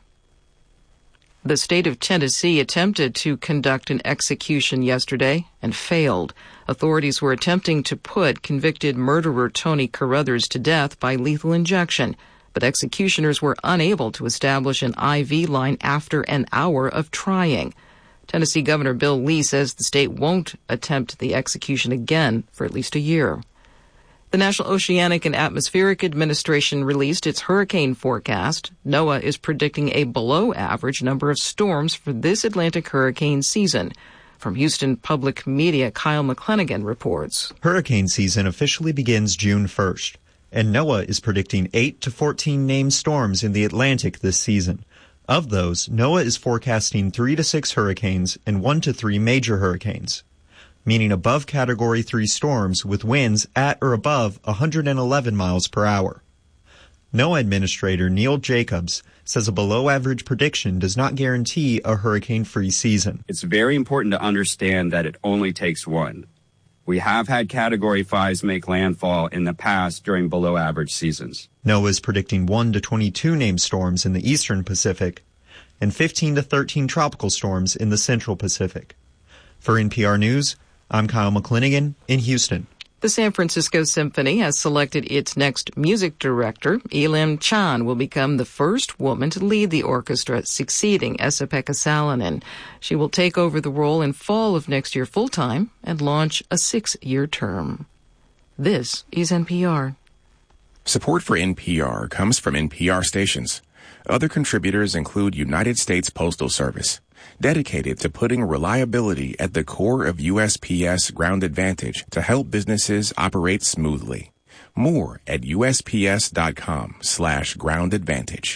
The state of Tennessee attempted to conduct an execution yesterday and failed. Authorities were attempting to put convicted murderer Tony Carruthers to death by lethal injection, but executioners were unable to establish an I V line after an hour of trying. Tennessee Governor Bill Lee says the state won't attempt the execution again for at least a year. The National Oceanic and Atmospheric Administration released its hurricane forecast. NOAA is predicting a below-average number of storms for this Atlantic hurricane season. From Houston Public Media, Kyle McClanagan reports. Hurricane season officially begins June first, and NOAA is predicting eight to fourteen named storms in the Atlantic this season. Of those, NOAA is forecasting three to six hurricanes and one to three major hurricanes. meaning above Category three storms with winds at or above one hundred eleven miles per hour. NOAA Administrator Neil Jacobs says a below-average prediction does not guarantee a hurricane-free season. It's very important to understand that it only takes one. We have had Category fives make landfall in the past during below-average seasons. NOAA is predicting one to twenty-two named storms in the eastern Pacific and fifteen to thirteen tropical storms in the central Pacific. For N P R News, I'm Kyle McClinigan in Houston. The San Francisco Symphony has selected its next music director. Elim Chan will become the first woman to lead the orchestra, succeeding Esa-Pekka Salonen. She will take over the role in fall of next year full-time and launch a six-year term. This is N P R. Support for N P R comes from N P R stations. Other contributors include United States Postal Service, dedicated to putting reliability at the core of U S P S Ground Advantage to help businesses operate smoothly. More at usps.com slash ground advantage.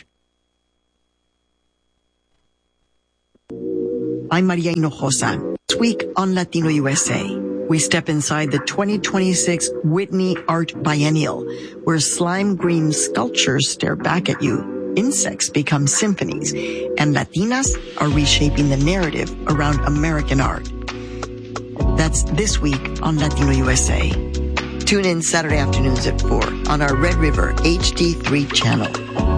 I'm Maria Hinojosa. This week on Latino U S A, we step inside the twenty twenty-six Whitney Art Biennial, where slime green sculptures stare back at you. Insects become symphonies, and Latinas are reshaping the narrative around American art. That's this week on Latino U S A. Tune in Saturday afternoons at four on our Red River H D three channel.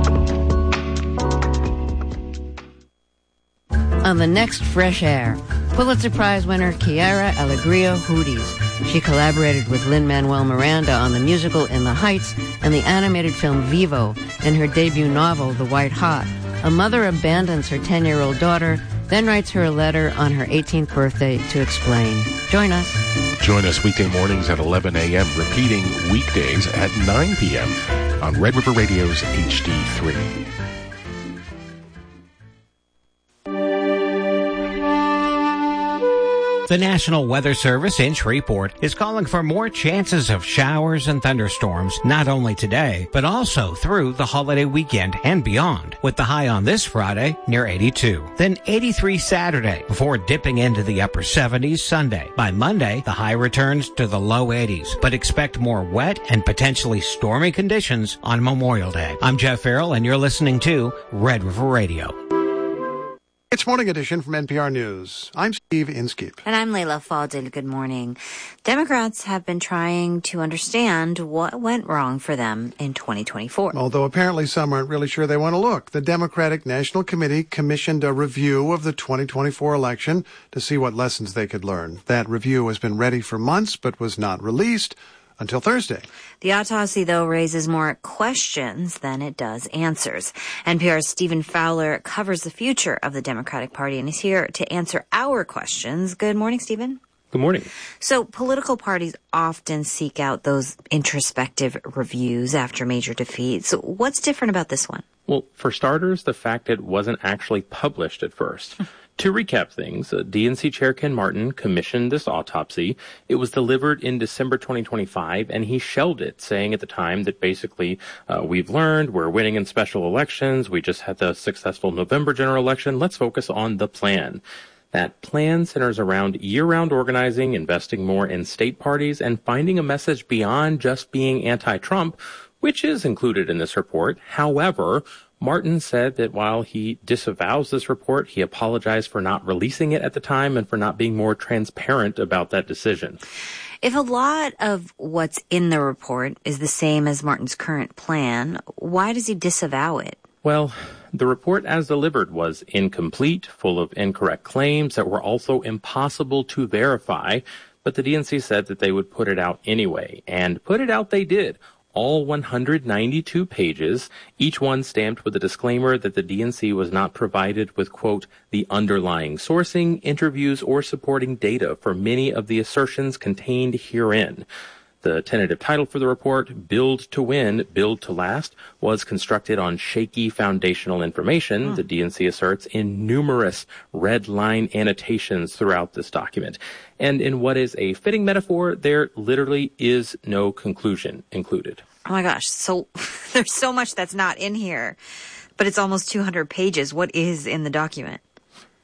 On the next Fresh Air, Pulitzer Prize winner Quiara Alegría Hudes. She collaborated with Lin-Manuel Miranda on the musical In the Heights and the animated film Vivo and her debut novel The White Hot. A mother abandons her ten-year-old daughter, then writes her a letter on her eighteenth birthday to explain. Join us. Join us weekday mornings at eleven a.m., repeating weekdays at nine p.m. on Red River Radio's H D three. The National Weather Service in Shreveport is calling for more chances of showers and thunderstorms, not only today, but also through the holiday weekend and beyond, with the high on this Friday near eighty-two. Then eighty-three Saturday, before dipping into the upper seventies Sunday. By Monday, the high returns to the low eighties, but expect more wet and potentially stormy conditions on Memorial Day. I'm Jeff Farrell, and you're listening to Red River Radio. It's Morning Edition from N P R News. I'm Steve Inskeep. And I'm Layla Fadil. Good morning. Democrats have been trying to understand what went wrong for them in twenty twenty-four. Although apparently some aren't really sure they want to look. The Democratic National Committee commissioned a review of the twenty twenty-four election to see what lessons they could learn. That review has been ready for months but was not released until Thursday. The autopsy, though, raises more questions than it does answers. N P R's Stephen Fowler covers the future of the Democratic Party and is here to answer our questions. Good morning, Stephen. Good morning. So political parties often seek out those introspective reviews after major defeats. So what's different about this one? Well, for starters, the fact it wasn't actually published at first. To recap things, uh, D N C Chair Ken Martin commissioned this autopsy. It was delivered in December twenty twenty-five, and he shelved it, saying at the time that basically uh, we've learned, we're winning in special elections, we just had the successful November general election, let's focus on the plan. That plan centers around year-round organizing, investing more in state parties, and finding a message beyond just being anti-Trump, which is included in this report. However, Martin said that while he disavows this report, he apologized for not releasing it at the time and for not being more transparent about that decision. If a lot of what's in the report is the same as Martin's current plan, why does he disavow it? Well, the report as delivered was incomplete, full of incorrect claims that were also impossible to verify, but the D N C said that they would put it out anyway, and put it out they did. All one hundred ninety-two pages, each one stamped with a disclaimer that the D N C was not provided with, quote, the underlying sourcing, interviews, or supporting data for many of the assertions contained herein. The tentative title for the report, Build to Win, Build to Last, was constructed on shaky foundational information, huh. the D N C asserts, in numerous red line annotations throughout this document. And in what is a fitting metaphor, there literally is no conclusion included. Oh my gosh, so there's so much that's not in here, but it's almost two hundred pages. What is in the document?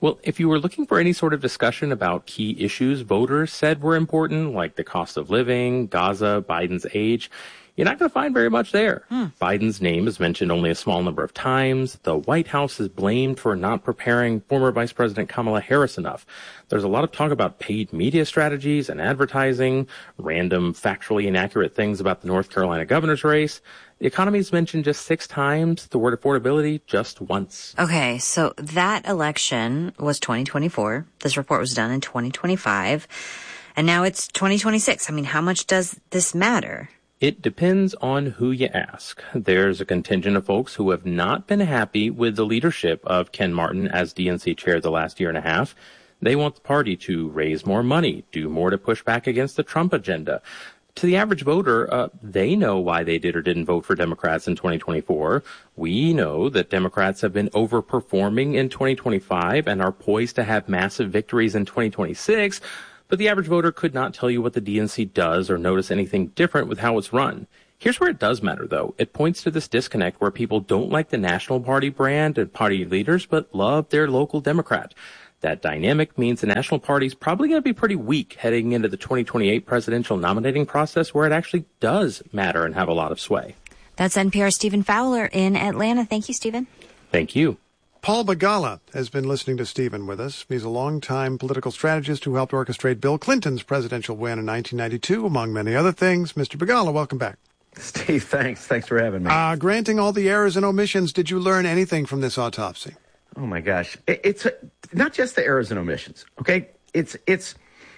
Well, if you were looking for any sort of discussion about key issues voters said were important, like the cost of living, Gaza, Biden's age, you're not going to find very much there. Hmm. Biden's name is mentioned only a small number of times. The White House is blamed for not preparing former Vice President Kamala Harris enough. There's a lot of talk about paid media strategies and advertising, random factually inaccurate things about the North Carolina governor's race. The economy is mentioned just six times, the word affordability just once. Okay, so that election was twenty twenty-four. This report was done in twenty twenty-five. And now it's twenty twenty-six. I mean, how much does this matter? It depends on who you ask. There's a contingent of folks who have not been happy with the leadership of Ken Martin as D N C chair the last year and a half. They want the party to raise more money, do more to push back against the Trump agenda. To the average voter, uh, they know why they did or didn't vote for Democrats in twenty twenty-four. We know that Democrats have been overperforming in twenty twenty-five and are poised to have massive victories in twenty twenty-six. But the average voter could not tell you what the D N C does or notice anything different with how it's run. Here's where it does matter, though. It points to this disconnect where people don't like the national party brand and party leaders, but love their local Democrat. That dynamic means the national party's probably going to be pretty weak heading into the twenty twenty-eight presidential nominating process, where it actually does matter and have a lot of sway. That's N P R's Stephen Fowler in Atlanta. Thank you, Stephen. Thank you. Paul Begala has been listening to Stephen with us. He's a longtime political strategist who helped orchestrate Bill Clinton's presidential win in nineteen ninety-two, among many other things. Mister Begala, welcome back. Steve, thanks. Thanks for having me. Uh, granting all the errors and omissions, did you learn anything from this autopsy? Oh, my gosh. It, it's a, not just the errors and omissions, okay? It's, it's,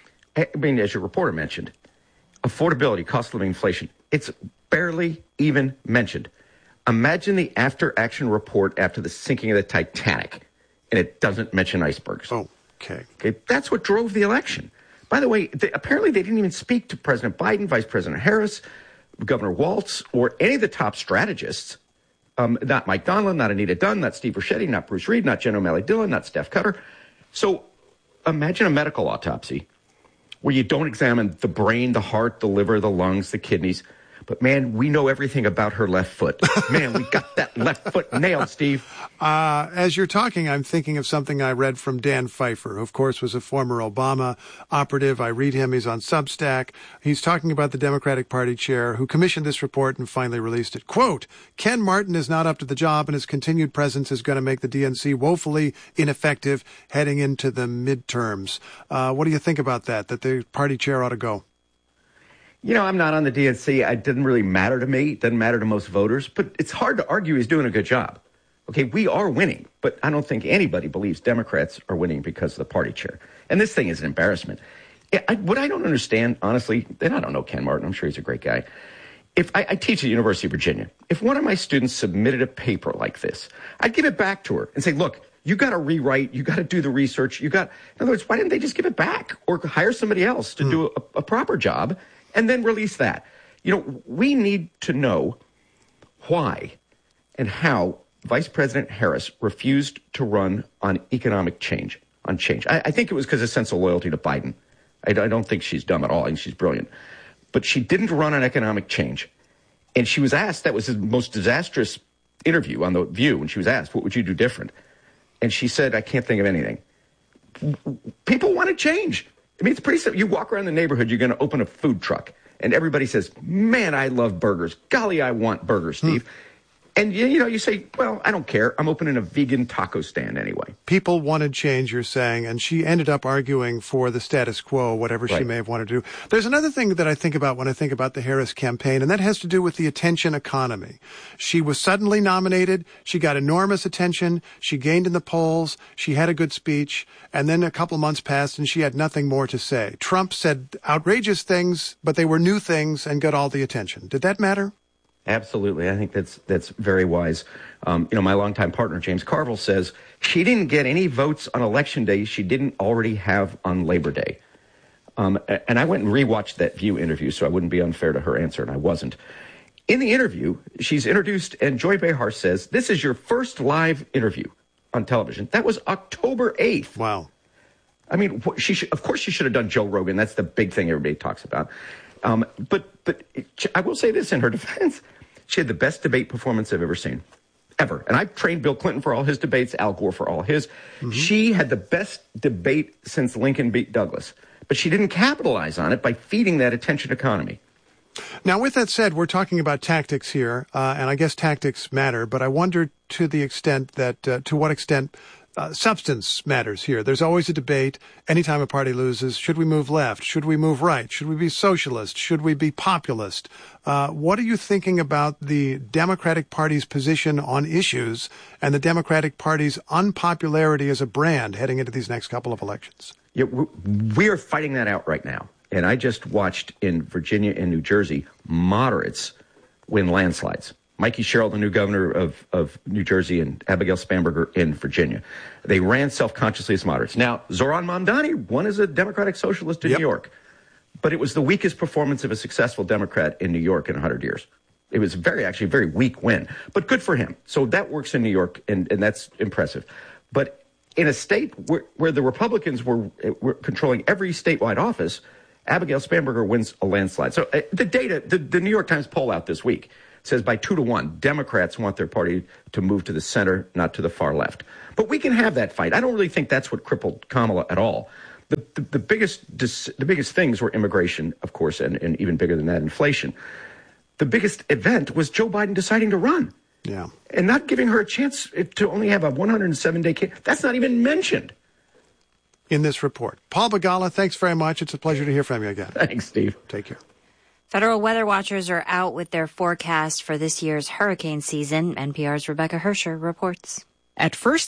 I mean, as your reporter mentioned, affordability, cost of living, inflation. It's barely even mentioned. Imagine the after-action report after the sinking of the Titanic, and it doesn't mention icebergs. Oh, okay. Okay, that's what drove the election. By the way, they, apparently they didn't even speak to President Biden, Vice President Harris, Governor Walz, or any of the top strategists. Um, not Mike Donilon, not Anita Dunn, not Steve Ricchetti, not Bruce Reed, not Jen O'Malley Dillon, not Steph Cutter. So imagine a medical autopsy where you don't examine the brain, the heart, the liver, the lungs, the kidneys. But, man, we know everything about her left foot. Man, we got that left foot nailed, Steve. Uh, as you're talking, I'm thinking of something I read from Dan Pfeiffer, who, of course, was a former Obama operative. I read him. He's on Substack. He's talking about the Democratic Party chair who commissioned this report and finally released it. Quote, Ken Martin is not up to the job, and his continued presence is going to make the D N C woefully ineffective heading into the midterms. Uh, what do you think about that, that the party chair ought to go? You know, I'm not on the D N C. It didn't really matter to me. It doesn't matter to most voters. But it's hard to argue he's doing a good job. Okay, we are winning. But I don't think anybody believes Democrats are winning because of the party chair. And this thing is an embarrassment. I, what I don't understand, honestly, and I don't know Ken Martin. I'm sure he's a great guy. If I, I teach at the University of Virginia, if one of my students submitted a paper like this, I'd give it back to her and say, look, you got to rewrite. You got to do the research. You got, in other words, why didn't they just give it back or hire somebody else to mm. do a, a proper job? And then release that. You know, we need to know why and how Vice President Harris refused to run on economic change, on change. I, I think it was because of sense of loyalty to Biden. I, I don't think she's dumb at all. I think she's brilliant. But she didn't run on economic change. And she was asked, that was the most disastrous interview on The View, when she was asked, what would you do different? And she said, I can't think of anything. People want to change. I mean, it's pretty simple. You walk around the neighborhood, you're going to open a food truck, and everybody says, man, I love burgers. Golly, I want burgers, Steve. Hmm. And, you, you know, you say, well, I don't care. I'm opening a vegan taco stand anyway. People wanted change, you're saying, and she ended up arguing for the status quo, whatever right. she may have wanted to do. There's another thing that I think about when I think about the Harris campaign, and that has to do with the attention economy. She was suddenly nominated. She got enormous attention. She gained in the polls. She had a good speech. And then a couple months passed, and she had nothing more to say. Trump said outrageous things, but they were new things and got all the attention. Did that matter? Absolutely. I think that's that's very wise. Um, you know, my longtime partner, James Carville, says she didn't get any votes on Election Day she didn't already have on Labor Day. Um, and I went and rewatched that View interview, so I wouldn't be unfair to her answer, and I wasn't. In the interview, she's introduced, and Joy Behar says, this is your first live interview on television. That was October eighth. Wow. I mean, she should, of course she should have done Joe Rogan. That's the big thing everybody talks about. Um, but but I will say this in her defense. She had the best debate performance I've ever seen. ever. And I've trained Bill Clinton for all his debates, Al Gore for all his. Mm-hmm. She had the best debate since Lincoln beat Douglas. But she didn't capitalize on it by feeding that attention economy. Now, with that said, we're talking about tactics here, uh, and I guess tactics matter, but I wonder to the extent that, uh, to what extent uh, substance matters here. There's always a debate. Anytime a party loses, should we move left? Should we move right? Should we be socialist? Should we be populist? Uh, what are you thinking about the Democratic Party's position on issues and the Democratic Party's unpopularity as a brand heading into these next couple of elections? Yeah, we are fighting that out right now. And I just watched in Virginia and New Jersey, moderates win landslides. Mikey Sherrill, the new governor of, of New Jersey, and Abigail Spanberger in Virginia. They ran self-consciously as moderates. Now, Zohran Mamdani won as a Democratic Socialist in yep. New York. But it was the weakest performance of a successful Democrat in New York in one hundred years. It was very, actually, a very weak win. But good for him. So that works in New York, and, and that's impressive. But in a state where, where the Republicans were, were controlling every statewide office, Abigail Spanberger wins a landslide. So uh, the data, the, the New York Times poll out this week says by two to one, Democrats want their party to move to the center, not to the far left. But we can have that fight. I don't really think that's what crippled Kamala at all. The, the, the biggest the biggest things were immigration, of course, and, and even bigger than that, inflation. The biggest event was Joe Biden deciding to run. Yeah. And not giving her a chance to only have a one hundred seven day case. That's not even mentioned in this report. Paul Begala, thanks very much. It's a pleasure to hear from you again. Thanks, Steve. Take care. Federal weather watchers are out with their forecast for this year's hurricane season. N P R's Rebecca Hersher reports. At first,